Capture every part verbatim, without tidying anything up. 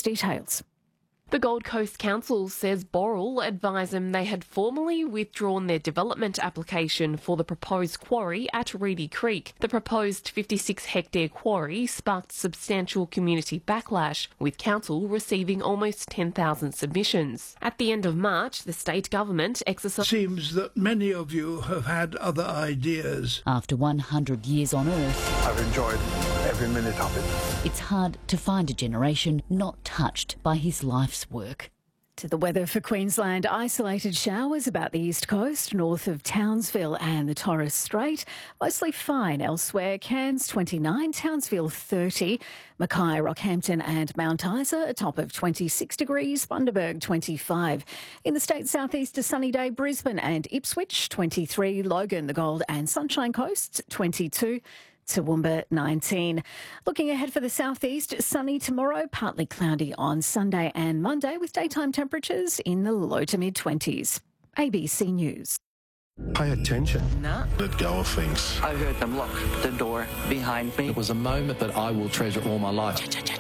details. The Gold Coast Council says Boral advised them they had formally withdrawn their development application for the proposed quarry at Reedy Creek. The proposed fifty-six hectare quarry sparked substantial community backlash, with Council receiving almost ten thousand submissions. At the end of March, the state government exercised... Seems that many of you have had other ideas. After one hundred years on Earth, I've enjoyed every minute of it. It's hard to find a generation not touched by his life's work. To the weather for Queensland, isolated showers about the east coast, north of Townsville and the Torres Strait. Mostly fine elsewhere. Cairns twenty-nine, Townsville thirty, Mackay, Rockhampton and Mount Isa a top of twenty-six degrees, Bundaberg twenty-five. In the state's southeast, a sunny day, Brisbane and Ipswich twenty-three, Logan, the Gold and Sunshine Coasts twenty-two. Toowoomba nineteen. Looking ahead for the southeast, sunny tomorrow, partly cloudy on Sunday and Monday with daytime temperatures in the low to mid twenties. A B C News. Pay attention. No. Let go of things. I heard them lock the door behind me. It was a moment that I will treasure all my life.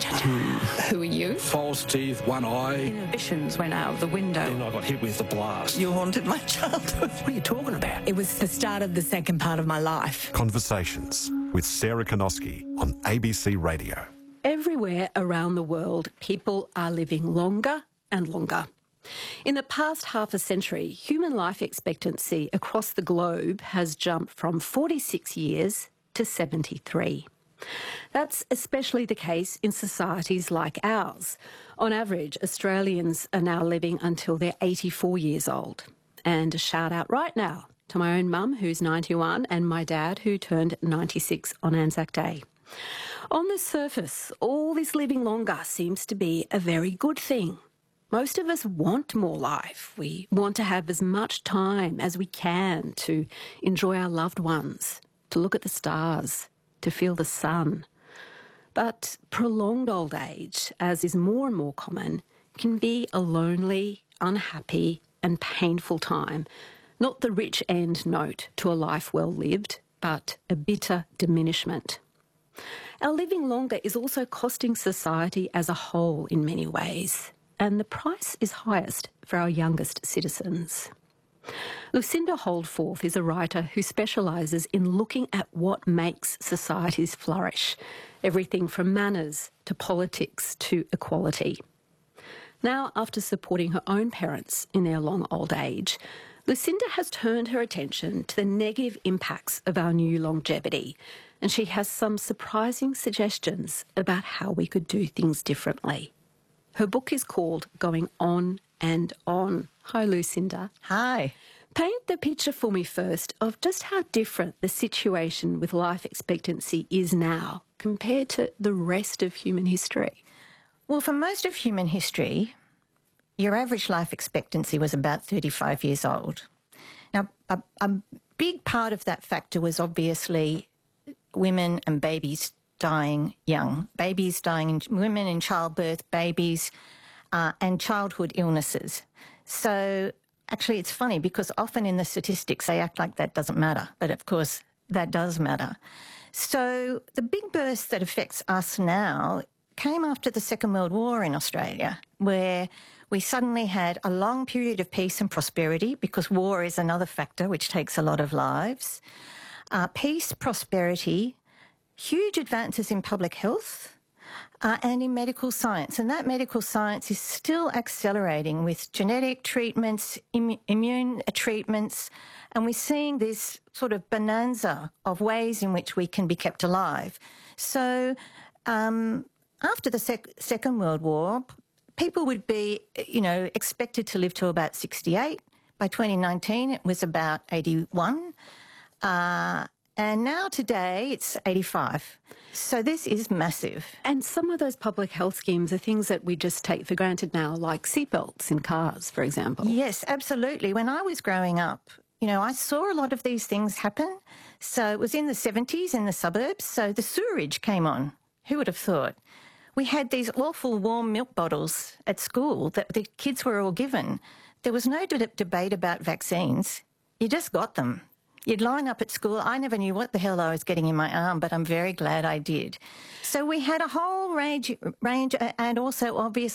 Who are you? False teeth, one eye. Inhibitions went out of the window. And I got hit with the blast. You haunted my childhood. What are you talking about? It was the start of the second part of my life. Conversations with Sarah Konoski on A B C Radio. Everywhere around the world, people are living longer and longer. In the past half a century, human life expectancy across the globe has jumped from forty-six years to seventy-three. That's especially the case in societies like ours. On average, Australians are now living until they're eighty-four years old. And a shout out right now to my own mum, who's ninety-one, and my dad, who turned ninety-six on Anzac Day. On the surface, all this living longer seems to be a very good thing. Most of us want more life. We want to have as much time as we can to enjoy our loved ones, to look at the stars, to feel the sun. But prolonged old age, as is more and more common, can be a lonely, unhappy and painful time. Not the rich end note to a life well lived, but a bitter diminishment. Our living longer is also costing society as a whole in many ways, and the price is highest for our youngest citizens. Lucinda Holdforth is a writer who specialises in looking at what makes societies flourish, everything from manners to politics to equality. Now, after supporting her own parents in their long old age, Lucinda has turned her attention to the negative impacts of our new longevity, and she has some surprising suggestions about how we could do things differently. Her book is called Going On and On. Hi, Lucinda. Hi. Paint the picture for me first of just how different the situation with life expectancy is now compared to the rest of human history. Well, for most of human history, your average life expectancy was about thirty-five years old. Now, a, a big part of that factor was obviously women and babies dying young. Babies dying, in, women in childbirth, babies, uh, and childhood illnesses. So actually it's funny because often in the statistics they act like that doesn't matter, but of course that does matter. So the big burst that affects us now came after the Second World War in Australia, where we suddenly had a long period of peace and prosperity, because war is another factor which takes a lot of lives. Uh, peace, prosperity, huge advances in public health uh, and in medical science. And that medical science is still accelerating with genetic treatments, Im- immune treatments, and we're seeing this sort of bonanza of ways in which we can be kept alive. So um, after the sec- Second World War, people would be, you know, expected to live to about sixty-eight. By twenty nineteen, it was about eighty-one. Uh, And now today it's eighty-five. So this is massive. And some of those public health schemes are things that we just take for granted now, like seatbelts in cars, for example. Yes, absolutely. When I was growing up, you know, I saw a lot of these things happen. So it was in the seventies in the suburbs. So the sewerage came on. Who would have thought? We had these awful warm milk bottles at school that the kids were all given. There was no de- debate about vaccines. You just got them. You'd line up at school. I never knew what the hell I was getting in my arm, but I'm very glad I did. So we had a whole range, range and also obviously